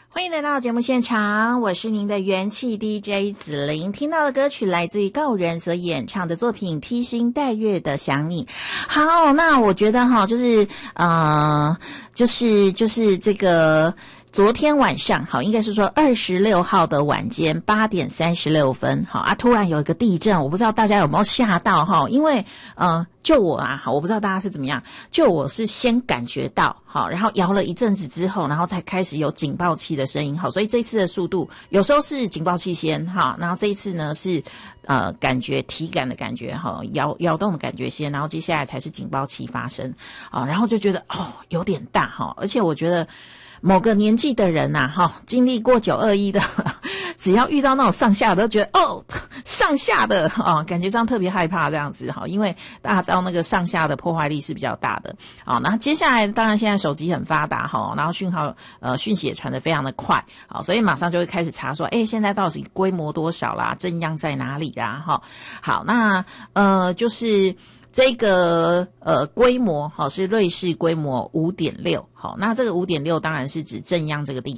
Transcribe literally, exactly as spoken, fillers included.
欢迎来到节目现场，我是您的元气 D J 子琳。听到的歌曲来自于告人所演唱的作品《披星戴月的想你》。好，那我觉得哈，就是呃，就是就是这个。昨天晚上，好，应该是说二十六号的晚间八点三十六分，好啊，突然有一个地震，我不知道大家有没有吓到哈，因为呃，就我啊，好，我不知道大家是怎么样，就我是先感觉到，好，然后摇了一阵子之后，然后才开始有警报器的声音，好，所以这次的速度有时候是警报器先，哈，然后这一次呢是呃感觉体感的感觉，哈，摇摇动的感觉先，然后接下来才是警报器发生，啊，然后就觉得哦有点大哈，而且我觉得。某个年纪的人呐、啊，哈，经历过九二一的，只要遇到那种上下的，都觉得哦，上下的啊、哦，感觉上特别害怕这样子哈，因为大家知道那个上下的破坏力是比较大的啊。那接下来，当然现在手机很发达哈，然后讯号呃讯息也传得非常的快啊，所以马上就会开始查说，哎，现在到底规模多少啦，震央在哪里啦？哈，好，那呃就是。这个呃规模好是瑞士规模 五点六 好，那这个 五点六 当然是指震央这个地